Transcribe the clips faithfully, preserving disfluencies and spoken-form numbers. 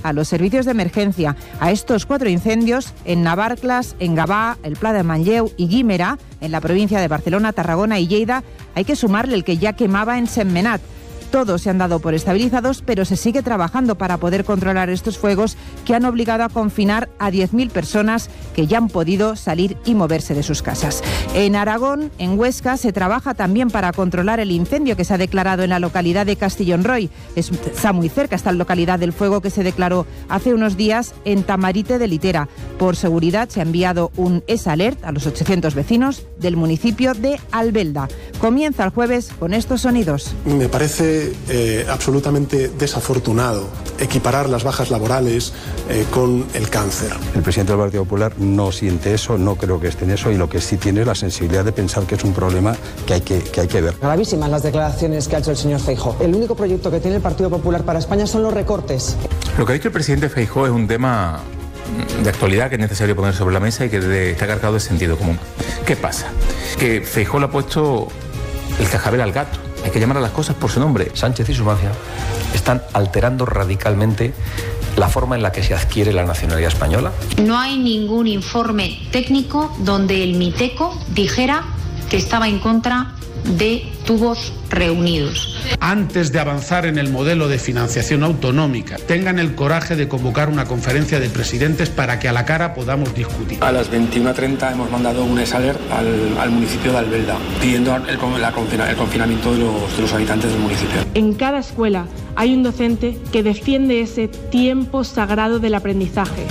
a los servicios de emergencia. A estos cuatro incendios, en Navarcles, en Gavà, el Pla de Manlleu y Guímera, en la provincia de Barcelona, Tarragona y Lleida, hay que sumarle el que ya quemaba en Sentmenat. Todos se han dado por estabilizados, pero se sigue trabajando para poder controlar estos fuegos que han obligado a confinar a diez mil personas que ya han podido salir y moverse de sus casas. En Aragón, en Huesca, se trabaja también para controlar el incendio que se ha declarado en la localidad de Castillonroy. Está muy cerca esta localidad del fuego que se declaró hace unos días en Tamarite de Litera. Por seguridad se ha enviado un S Alert a los ochocientos vecinos del municipio de Albelda. Comienza el jueves con estos sonidos. Me parece Eh, absolutamente desafortunado equiparar las bajas laborales eh, con el cáncer. El presidente del Partido Popular no siente eso, no creo que esté en eso, y lo que sí tiene es la sensibilidad de pensar que es un problema que hay que, que, hay que ver. Gravísimas las declaraciones que ha hecho el señor Feijóo. El único proyecto que tiene el Partido Popular para España son los recortes. Lo que ha dicho el presidente Feijóo es un tema de actualidad que es necesario poner sobre la mesa y que de, está cargado de sentido común. ¿Qué pasa? Que Feijóo le ha puesto el cascabel al gato. Hay que llamar a las cosas por su nombre. Sánchez y su mafia están alterando radicalmente la forma en la que se adquiere la nacionalidad española. No hay ningún informe técnico donde el MITECO dijera que estaba en contra de tubos reunidos. Antes de avanzar en el modelo de financiación autonómica, tengan el coraje de convocar una conferencia de presidentes para que a la cara podamos discutir. A las veintiuna treinta hemos mandado un S Alert al, al municipio de Albelda, pidiendo el, la confina, el confinamiento de los, de los habitantes del municipio. En cada escuela hay un docente que defiende ese tiempo sagrado del aprendizaje.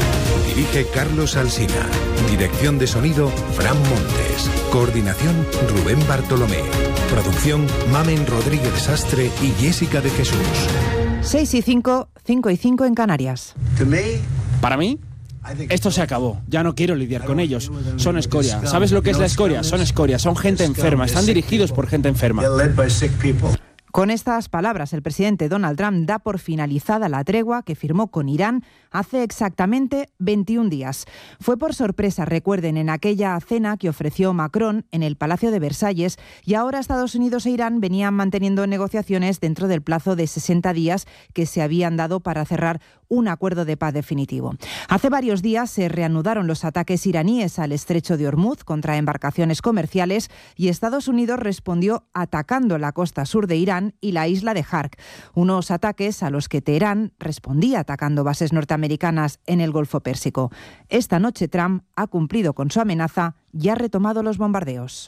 Dirige Carlos Alsina. Dirección de sonido, Fran Montes. Coordinación, Rubén Bartolomé. Producción, Mamen Rodríguez Sastre y Jessica de Jesús. seis y cinco, cinco y cinco en Canarias. Para mí, esto se acabó. Ya no quiero lidiar con ellos. Son escoria. ¿Sabes lo que es la escoria? Son escoria. Son gente enferma. Están dirigidos por gente enferma. Con estas palabras, el presidente Donald Trump da por finalizada la tregua que firmó con Irán hace exactamente veintiún días. Fue por sorpresa, recuerden, en aquella cena que ofreció Macron en el Palacio de Versalles, y ahora Estados Unidos e Irán venían manteniendo negociaciones dentro del plazo de sesenta días que se habían dado para cerrar un acuerdo de paz definitivo. Hace varios días se reanudaron los ataques iraníes al estrecho de Hormuz contra embarcaciones comerciales y Estados Unidos respondió atacando la costa sur de Irán y la isla de Hark, unos ataques a los que Teherán respondía atacando bases norteamericanas en el Golfo Pérsico. Esta noche Trump ha cumplido con su amenaza y ha retomado los bombardeos.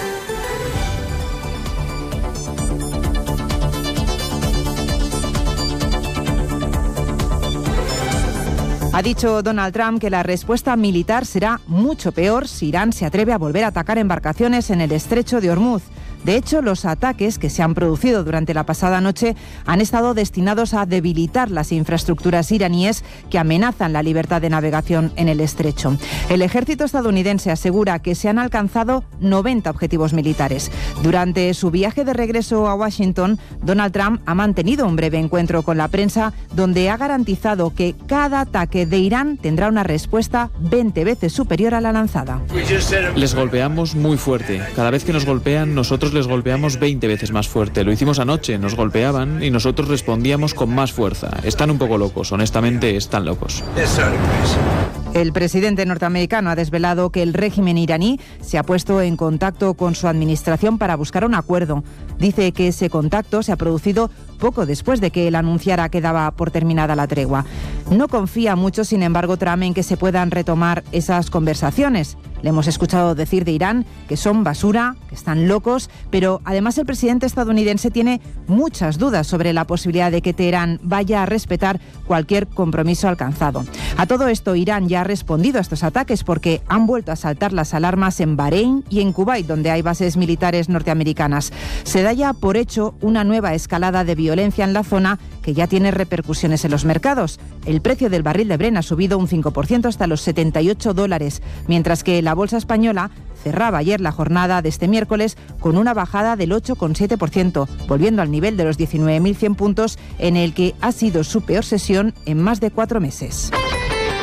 Ha dicho Donald Trump que la respuesta militar será mucho peor si Irán se atreve a volver a atacar embarcaciones en el estrecho de Hormuz. De hecho, los ataques que se han producido durante la pasada noche han estado destinados a debilitar las infraestructuras iraníes que amenazan la libertad de navegación en el estrecho. El ejército estadounidense asegura que se han alcanzado noventa objetivos militares. Durante su viaje de regreso a Washington, Donald Trump ha mantenido un breve encuentro con la prensa donde ha garantizado que cada ataque de Irán tendrá una respuesta veinte veces superior a la lanzada. Les golpeamos muy fuerte. Cada vez que nos golpean, nosotros les golpeamos veinte veces más fuerte. Lo hicimos anoche, nos golpeaban y nosotros respondíamos con más fuerza. Están un poco locos, honestamente están locos. El presidente norteamericano ha desvelado que el régimen iraní se ha puesto en contacto con su administración para buscar un acuerdo. Dice que ese contacto se ha producido poco después de que él anunciara que daba por terminada la tregua. No confía mucho, sin embargo, Trump en que se puedan retomar esas conversaciones. Le hemos escuchado decir de Irán que son basura, que están locos, pero además el presidente estadounidense tiene muchas dudas sobre la posibilidad de que Teherán vaya a respetar cualquier compromiso alcanzado. A todo esto, Irán ya ha respondido a estos ataques porque han vuelto a saltar las alarmas en Bahrein y en Kuwait, donde hay bases militares norteamericanas. Se da ya por hecho una nueva escalada de violencia en la zona que ya tiene repercusiones en los mercados. El precio del barril de Brent ha subido un cinco por ciento hasta los setenta y ocho dólares, mientras que la bolsa española cerraba ayer la jornada de este miércoles con una bajada del ocho coma siete por ciento, volviendo al nivel de los diecinueve mil cien puntos en el que ha sido su peor sesión en más de cuatro meses.